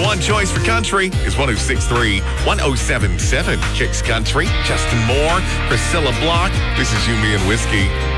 one choice for country is 106.3, 107.7 Kicks Country. Justin Moore, Priscilla Block. This is You, Me, and Whiskey.